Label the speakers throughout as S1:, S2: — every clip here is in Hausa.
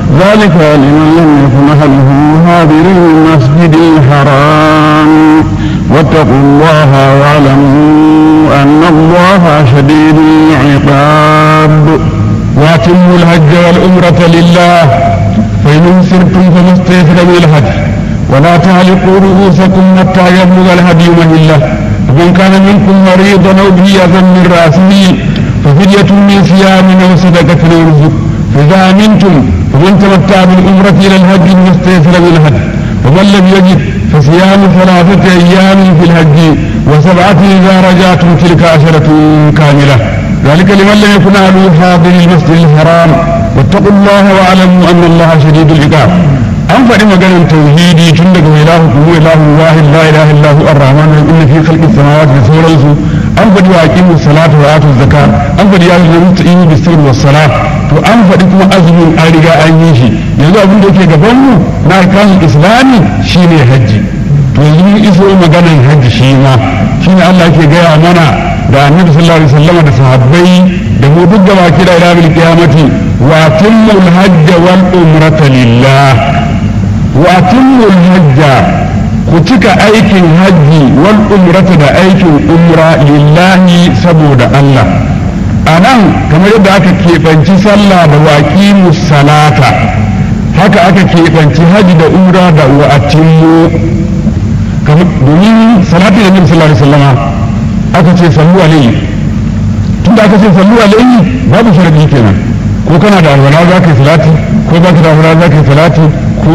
S1: ذلك لمن لم يكن أهله حاضر المسجد الحرام واتقوا الله واعلموا أن الله شديد العقاب وأتموا الحج والعمرة لله فإن سرتم فما استيسر من الهدي ولا تعلقوا رؤوسكم حتى يبلغ الهدي محله ومن كان منكم مريضا أو به أذى من رأسه ففدية من صيام أو صدقة أو نسك فإذا أمنتم فمن تمتع بالعمرة إلى الحج فما استيسر من الهدي ومن لم يجد فصيام 3 أيام في الحج و7 إذا رجعتم تلك 10 كاملة ذلك لمن لم يكن أهله حاضر المسجد الحرام واتقوا الله واعلموا أن الله شديد العقاب an faɗi maganar tauhidi tun daga ilahu kuma ilahu wahid la ilaha illahu ar-rahman inna fi khalqis samawati da sauransu an faɗi wa aqimu salata wa atu zakat an faɗi ya ayyuhal muttaqin bis sabr was salat to an faɗi kuma azumin an riga an yi shi yanzu abin da yake gaban mu na arkanul islami shine hajji to yanzu mun iso maganar hajji shi ma shine Allah yake gaya mana da annabi sallallahu alaihi wasallam da sahabbai da mu duk gaba kida ila bil qiyamati wa atimul hajj wal umrata lillah وأتموا الحج كتك أيك الحج والأمرة دا أيك الأمرة لله سبود الله أنا كما يدعك كيفانتي صلى دا وأقيموا الصلاة هكا أكا كيفانتي حج دا أمرة دا وأتموا domin salatin annabi sallallahu alaihi wasallam aka ce sallu alaihi tunda aka ce sallu alaihi babu sharadi kenan ko kana da alwala za ka yi salati ko ba ka da alwala za ka yi salati ko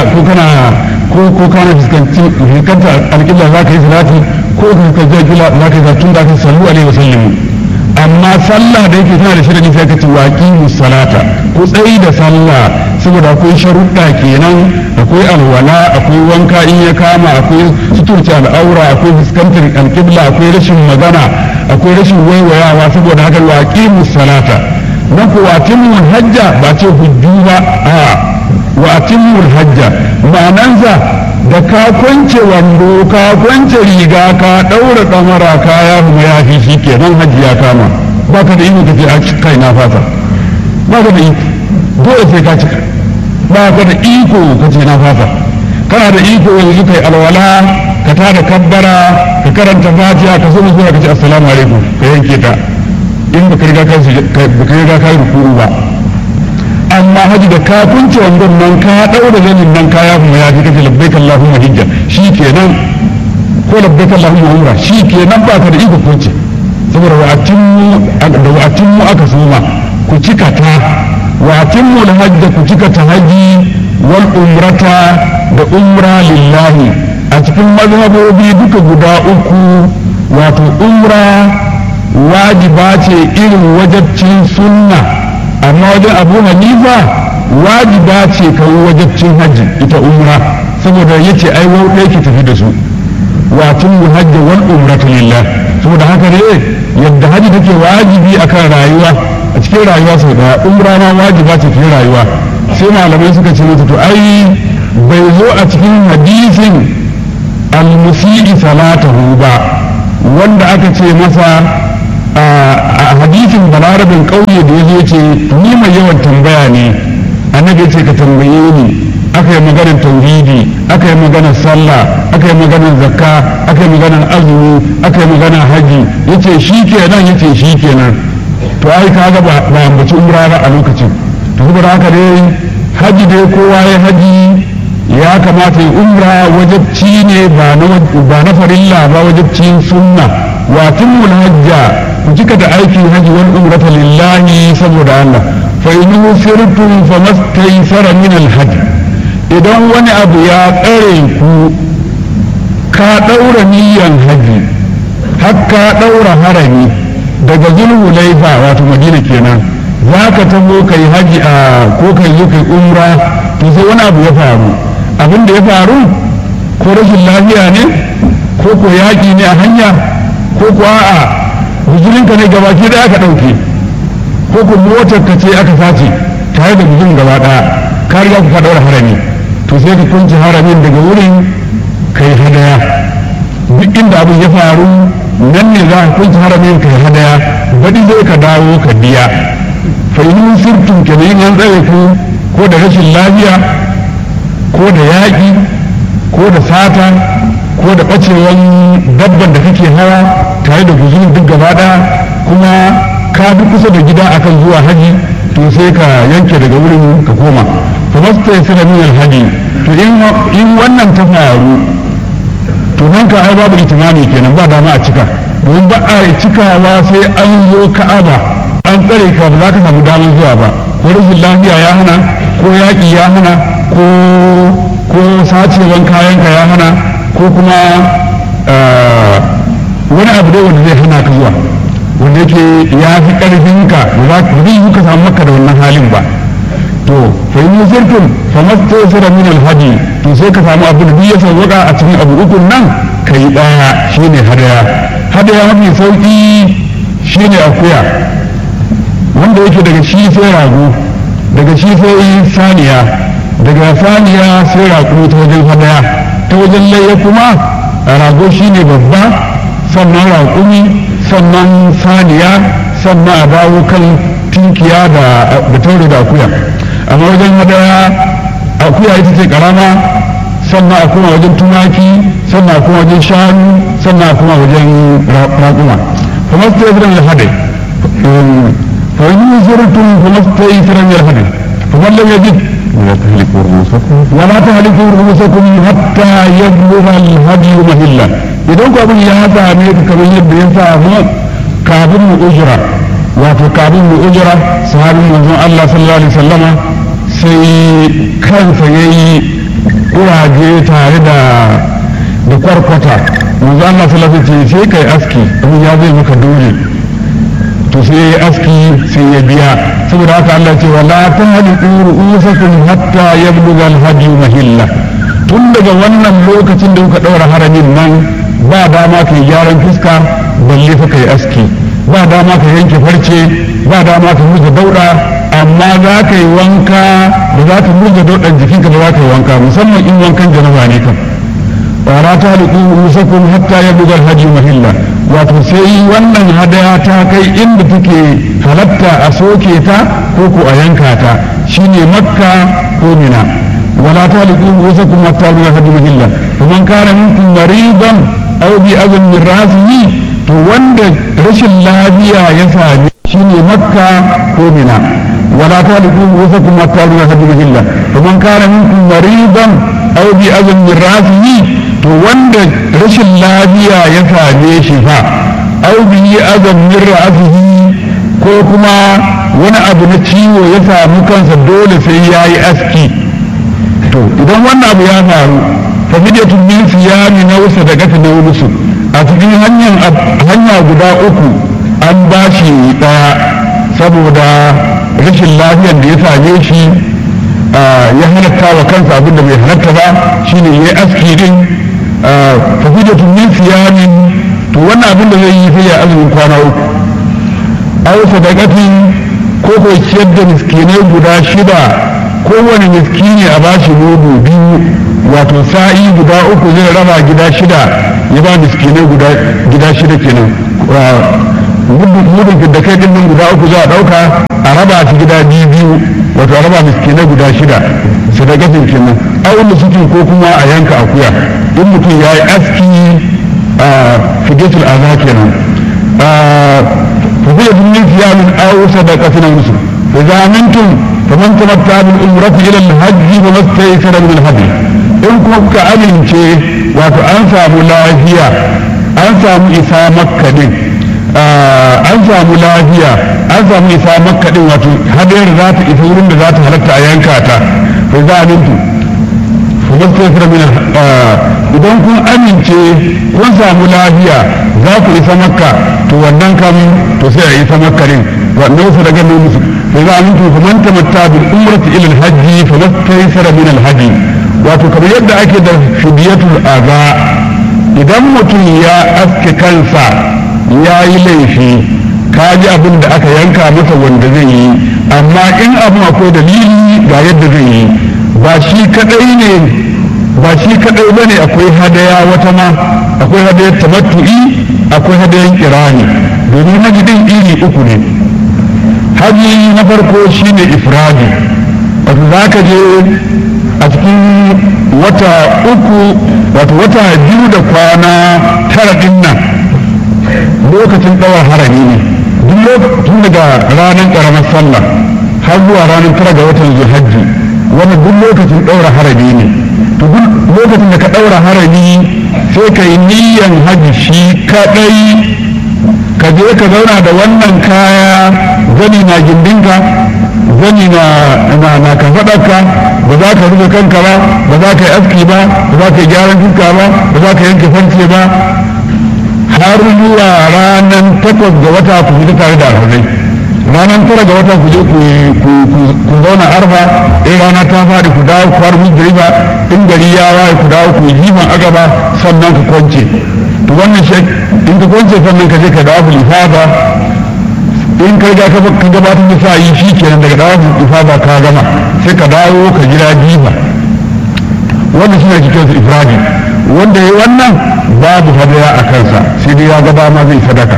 S1: kana fuskanta alƙibla za ka yi salati ko ka fuskanci alƙibla za ka yi salati tun da aka sallu alaihi wa sallimu amma sallah da yake tana da sharadi sai ka ce waqimu salata ku tsayi da sallah saboda akwai sharuɗa kenan akwai alwala akwai wanka in ya kama akwai suturci al'aura akwai fuskantar alƙibla akwai rashin magana akwai rashin waiwayawa saboda haka waqimu salata nan ko waqimu hajja ba ce hujju ba a'a wa atimmul hajja ma'anansa da ka kwance wando ka kwance riga ka daura damara kaya kuma ya fi shi kenan hajji ya kama baka da iko kace a kai na fata baka da iko dole sai ka cika baka da iko kace na fata kana da iko yanzu kai alwala ka tada kabbara ka karanta fatiha ka zo zuwa kace assalamu alaikum ka yanke ta in baka riga kai rukuru ba amma haji da ka kunce wangon nan ka daura zanin nan kaya kuma ya fi kace labbaik Allahumma hijja shi kenan ko labbaik Allahumma umra shi kenan ba ka da iko kunce saboda wa atimmu aka soma ku cika ta wa atimmu al-hajja ku cika ta haji wal umrata da umra lillahi a cikin mazhabobi duka guda uku wato umra wajiba ce irin wajabcin sunna amma wajen abu hanifa wajiba ce kawo wajabcin hajji ita umra saboda yace ai wau ɗaya ki tafi da su watun hajji wal umratu lillah saboda haka ne yadda hajji take wajibi akan rayuwa a cikin rayuwa sau daya umra ma wajiba ce cikin rayuwa sai malamai suka ce mata to ai bai zo a cikin hadisin al-musii salatahu ba wanda aka ce masa a hadisin balarabin ƙauye da ya ce ni mai yawan tambaya ne annabi ce ka tambaye ni aka yi maganar tauhidi aka yi maganar sallah aka yi maganar zakka aka yi maganar azumi aka yi maganar haji yace shi kenan yace shi kenan to ai kaga ba ambaci umra ba a lokacin to saboda haka dai haji dai kowa ya haji ya kamata ya umra wajabci ne ba na farilla ba wajabcin sunna wa timmul hajja ku cika da aikin haji wal umrata lillahi saboda Allah fa in sirtum famastaysara min al hajj idan wani abu ya tsare ku ka daura niyyan haji har ka daura harami daga zulhulaifa wato madina kenan za ka tabo kai haji a ko kai zo kai umra to sai wani abu ya faru abin da ya faru ko rashin lafiya ne ko ko yaƙi ne a hanya ko ko a'a guzurinka ne gabaki da aka ɗauke ko ko motar ka ce aka sace tare da guzurin gaba ɗaya ka riga ku ka ɗaura harami to sai ka kunce haramin daga wurin kai hadaya duk inda abin ya faru nan ne za ka kunce haramin kai hadaya baɗi zai ka dawo ka biya fa in sirtum kenan yan tsare ku ko da rashin lafiya ko da yaƙi ko da sata ko da ɓacewan dabban da kake hawa tare da guzurin duk gaba ɗaya kuma ka bi kusa da gida akan zuwa haji to sai ka yanke daga wurin ka koma fa masta yasira min alhaji to in wannan ta faru to nan ka ai babu itimami kenan ba dama a cika domin ba a cikawa sai an zo ka'aba an tsare ka ba za ka samu damar zuwa ba ko rashin lafiya ya hana ko yaƙi ya hana ko sacewan kayanka ya hana ko kuma wani abu dai wanda zai hana ka zuwa wanda yake ya fi ƙarfinka ba zai yi ka samu maka da wannan halin ba to fa in yusirtum fa mastasira min alhaji to sai ka samu abin da ya sauka a cikin abu ukun nan kai daya shine hadaya mafi sauki shine akuya wanda yake daga shi sai rago daga shi sai saniya daga saniya sai rago ta wajen hadaya ta wajen layya kuma rago shine babba sannan raƙumi sannan saniya sannan a dawo kan tinkiya da taure da akuya amma wajen hadaya akuya ita ce karama sannan a kuma wajen tumaki sannan a kuma wajen shanu sannan a kuma wajen raƙuma kuma su ta yi hadai فإن زرتم فما استيسر من الهدي فمن لم يجد ولا تهلكوا رؤوسكم حتى يبلغ الهدي مهله idan ku abin ya same ka kamar yadda ya samu kafin mu ujira wato kafin mu ujira sahabin manzon Allah sallallahu alaihi wasallama sai kansa yayi kuraje tare da kwarkwata manzon Allah sallallahu alaihi wasallam sai kai aski abin ya zai maka dole to sai ya aski sai ya biya saboda haka Allah ce wala tahliqu ru'usakum hatta yablugha al-hadi mahilla tun daga wannan lokacin da kuka daura haramin nan ba dama ka yi gyaran fuska balle fa kai aski ba dama ka yanke farce ba dama ka murza dauda amma za ka yi wanka da za ka murza daudan jikinka da za ka yi wanka musamman in wankan janaba ne kan wala tahliqu ru'usakum hatta yablugha al-hadi mahilla wato sai wannan hadaya ta kai inda take halatta a soke ta ko ko a yanka ta shine makka ko mina wala taliqu rusakum hatta bi hadi mahilla man kana minkum maridan aw bi azm min rasihi to wanda rashin lafiya ya sami shine makka ko mina wala taliqu rusakum hatta bi hadi mahilla man kana minkum maridan aw bi azm min rasihi to wanda rashin lafiya ya same shi fa au bihi azam min ra'sihi ko kuma wani abu na ciwo ya samu kansa dole sai yayi aski to idan wannan abu ya faru fa fidyatun min siyami na wasa daga ta nawlusu a cikin hanya guda uku an bashi daya saboda rashin lafiyar da ya same shi ya halatta wa kansa abin da bai halatta ba shine yayi aski din fafidatu min siyamin to wannan abin da zai yi sai ya azumin kwana uku aw sadaqatin ko ko ciyar da miskinai guda shida kowane miskini a bashi mudu biyu wato sa'i guda uku zai raba gida shida ya ba miskinai gida shida kenan mudun da kai din guda uku za a dauka a raba shi gida biyu wato a raba miskinai guda shida sadaqatin kenan aw nusukin ko kuma a yanka akuya in mutum ya yi aski a fidetul aza kenan fidetul min siyamin aw sadaqatin aw nusuk fa zamintum faman tamatta bil umrati ila al hajj wa mastaysara min al hadi in kuma ka amince wato an samu lafiya an samu isa makka din an samu lafiya an samu isa makka din wato hadayar za ta isa wurin da za ta halatta a yanka ta fa zamintum famastasira min idan kun amince kun samu lafiya za ku isa makka to wannan kam to sai a isa makka din wannan su daga nan musu sai za a mutu faman tamatta bil umrati ila al hajji famastasira min al hajji wato kamar yadda ake da fidiyatul aza idan mutum ya aske kansa ya yi laifi ka ji abin da aka yanka masa wanda zai yi amma in abin akwai dalili ga yadda zai yi ba shi kadai ba ne akwai hadaya wata ma akwai hadayar tamattu'i akwai hadayar kirani domin hajjidin iri uku ne haji na farko shine ifradi, wato za ka je a cikin wata uku, wato wata 2 da kwana 9 din nan lokacin ɗawar harami ne, tun daga ranar ƙaramar sallah har zuwa ranar 9 ga watan zulhajji, wannan duk lokacin ɗaura harami ne. to duk lokacin da ka ɗaura harami sai ka yi niyyan hajji shi kaɗai, ka je ka zauna da wannan kaya, zani na gindinka, zani na kafaɗarka, ba za ka rufe kanka ba, ba za ka yi aski ba, ba za ka yi gyaran fuska ba, ba za ka yanke farce ba, har zuwa ranar 8 ga wata ku fita tare da alhazai. ranar 9 ga wata ku je ku zauna arfa, in rana ta faɗi ku dawo ku har muzdalifa, in gari ya waye ku dawo ku jifan agaba, sannan ka kwance. to wannan shi in ka kwance sannan ka je ka dawo ifada, in ka ga ka gabatar da sa'i shi kenan daga dawo ifada ka gama, sai ka dawo ka jira jifa. wannan shi ne ake kiransa ifradi. wanda ya yi wannan babu hadaya a kansa, sai dai ya ga dama zai sadaka.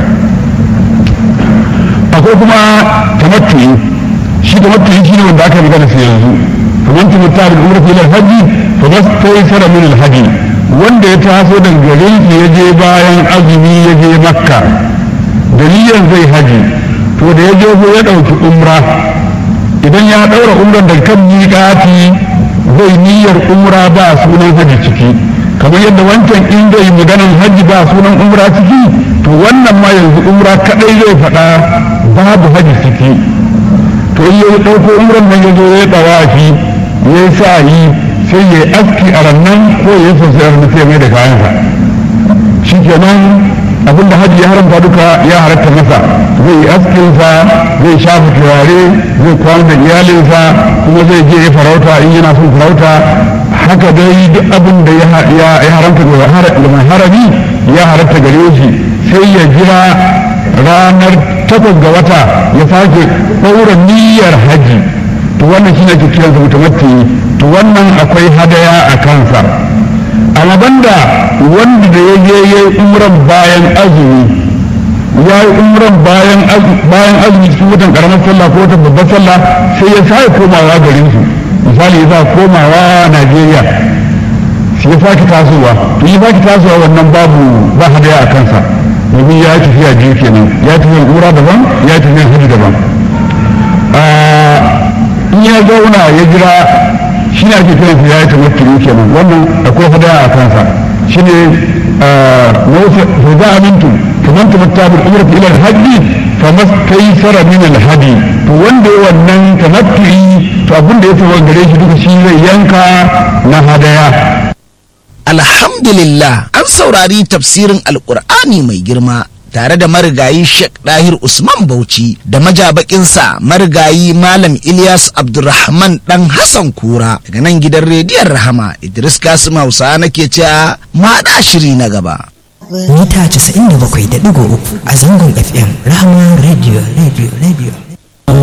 S1: akwai kuma tamattu'i, shi tamattu'i shi ne wanda aka magana sai yanzu, kamar tamatta da umra ila hajji fa bas taysara min al-hajji, wanda ya taso daga garin shi ya je bayan azumi ya je makka dalilin zai haji, to da ya je ko ya dauki umra, idan ya daura umran daga kan miƙati zai niyyar umra ba sunan haji ciki, kamar yadda wancan in zai maganan haji ba sunan umra ciki, to wannan ma yanzu umra kadai zai faɗa babu haji ciki. to in ya ɗauko umran nan ya zo ya tawafi ya yi sa'i sai ya yi aski a rannan ko ya yi sosai a sai mai da kayansa, shi kenan abinda haji ya haramta duka ya halatta masa, zai yi askinsa, zai shafa turare, zai kwana da iyalinsa, kuma zai je ya farauta in yana son farauta. haka dai duk abin da ya haramta da mai harami ya halatta gare shi, sai ya jira ranar 8 ga wata ya sake ɗaura niyyar haji. to wannan shi ne ke kiransa mutamatti. to wannan akwai hadaya a kansa. amma banda wanda da ya je ya yi umran bayan azumi, ya yi umran bayan azumi cikin watan karamar sallah ko watan babbar sallah, sai ya sake komawa garin su, misali ya sa komawa Najeriya, sai ya sake tasowa, to ya sake tasowa wannan ba hadaya a kansa, domin ya tafiya biyu kenan, ya tafiya umra daban, ya tafiya hajji daban. in ya zauna ya jira shi ne ake kiran su ya yi tamattu kenan, wannan akwai hadaya a kansa. shi ne fa za amintum kaman tamatta bil umrati ila al-hajji fa mastaysara min al-hadi. to wanda ya wannan tamattu, to abin da ya fi gare shi duka shi zai yanka na hadaya.
S2: Alhamdulillah, an saurari tafsirin Alƙur'ani mai girma tare da marigayi Sheikh Dahir Usman Bauchi da majabakinsa marigayi Malam Ilyas Abdulrahman dan Hassan Kura daga nan gidan rediyon Rahama. Idris Kasim Hausa nake cewa ma da shiri na gaba.
S3: Mita 97.3 a zangon FM Rahama Radio.